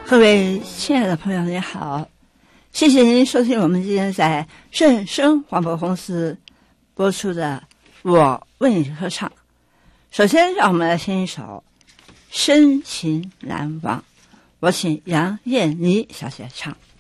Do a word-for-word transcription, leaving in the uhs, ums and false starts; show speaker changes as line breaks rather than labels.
各位亲爱的朋友您好，谢谢您收听我们今天在正声广播公司播出的我为你合唱。首先让我们来听一首深情难忘，我请杨燕妮小姐唱。